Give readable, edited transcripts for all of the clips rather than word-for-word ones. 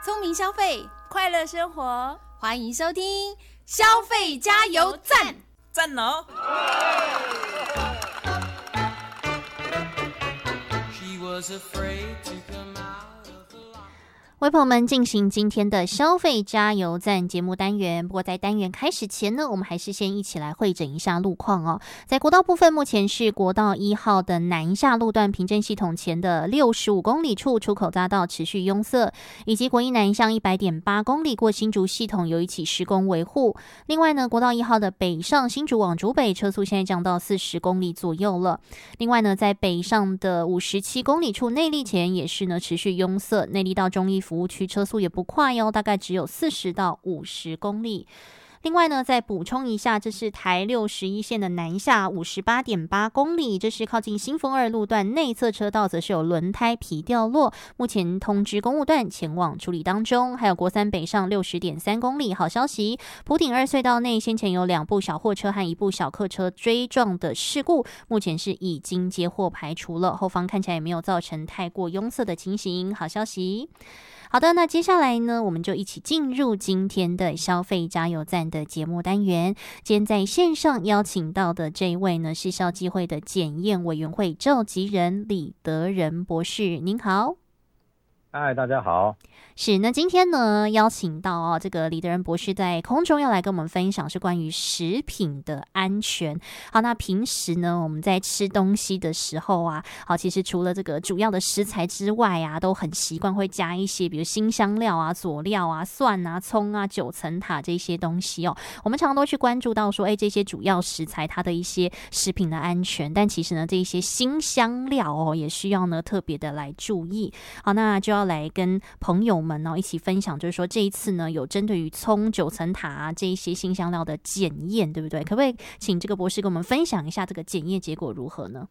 聪明消费， 快乐生活， 欢迎收听消费加油站， 赞哦！ 为朋友们进行今天的消费加油站节目单元，不过在单元开始前呢，我们还是先一起来会诊一下路况哦。在国道部分，目前是国道1号的南下路段平镇系统前的65公里处出口匝道持续拥塞，以及国一南向100.8公里过新竹系统有一起施工维护。另外呢，国道1号的北上新竹往竹北车速现在降到40公里左右了。另外呢，在北上的57公里处内坜前也是呢持续拥塞，内坜到中义服务区车速也不快哟，大概只有40到50公里。另外呢，再补充一下，这是台61线的南下58.8公里，这是靠近新丰2路段内侧车道，则是有轮胎皮掉落，目前通知公务段前往处理当中。还有国3北上60.3公里，好消息，埔顶2隧道内先前有2部小货车和1部小客车追撞的事故，目前是已经接获排除了，后方看起来也没有造成太过拥塞的情形，好消息。好的，那接下来呢，我们就一起进入今天的消费加油站的节目单元。今天在线上邀请到的这一位呢，是消基会的检验委员会召集人李德仁博士，您好。 嗨，大家好。 是，那今天呢，邀请到这个李德仁博士在空中要来跟我们分享是关于食品的安全。好，那平时呢，我们在吃东西的时候啊，其实除了这个主要的食材之外啊，都很习惯会加一些，比如辛香料啊、佐料啊、蒜啊、葱啊、九层塔这些东西哦。我们常常都去关注到说，这些主要食材它的一些食品的安全，但其实呢，这一些辛香料也需要呢特别的来注意。好，那就要来跟朋友们一起分享，就是说这一次呢有针对于葱、九层塔这一些辛香料的检验，对不对？可不可以请这个博士跟我们分享一下这个检验结果如何呢？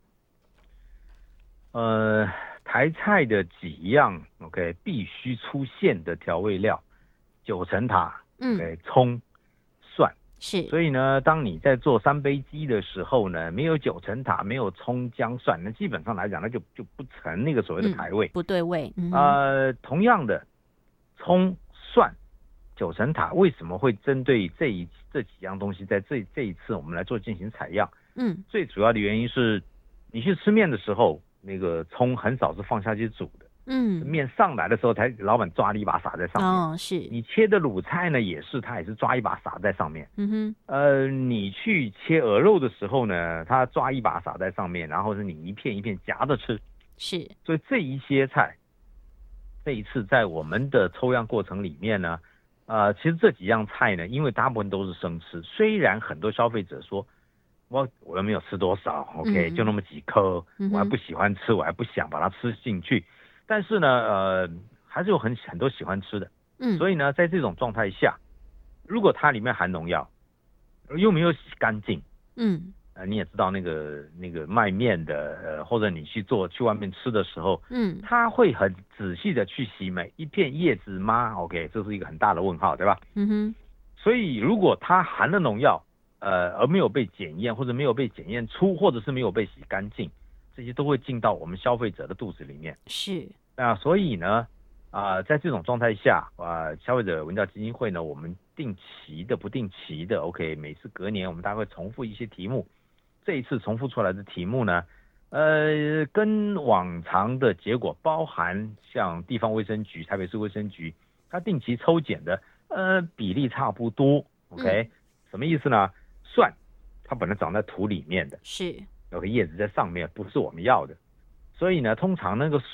台菜的几样 OK 必须出现的调味料，九层塔，OK 葱、蒜。 是， 所以呢，当你在做三杯鸡的时候呢，没有九层塔，没有葱姜蒜，那基本上来讲，那就不成那个所谓的台味， 不对味。 同样的，葱、蒜、九层塔为什么会针对这几样东西，在这一次我们来做进行采样？最主要的原因是，你去吃面的时候，那个葱很少是放下去煮的。面上来的时候才老板抓了一把撒在上面。是你切的卤菜呢，他也是抓一把撒在上面。你去切鹅肉的时候呢，他抓一把撒在上面，然后是你一片一片夹着吃。 是， 所以这一些菜，这一次在我们的抽样过程里面呢，其实这几样菜呢，因为大部分都是生吃，虽然很多消费者说我又没有吃多少 ，OK，就那么几颗，我还不喜欢吃，我还不想把它吃进去。但是呢，还是有很多喜欢吃的，所以呢，在这种状态下，如果它里面含农药，又没有洗干净，你也知道那个卖面的，或者你去外面吃的时候，他会很仔细的去洗每一片叶子吗 ？OK， 这是一个很大的问号，对吧？所以如果它含了农药，而没有被检验，或者没有被检验出，或者是没有被洗干净。这些都会进到我们消费者的肚子里面。 是所以呢，在这种状态下，消费者文教基金会呢，我们定期的、不定期的 ，OK， 每次隔年我们大概会重复一些题目。这一次重复出来的题目呢，跟往常的结果，包含像地方卫生局、台北市卫生局，它定期抽检的，比例差不多。OK，什么意思呢？蒜它本来长在土里面的， 是。 有个叶子在上面，不是我们要的，所以呢，通常那个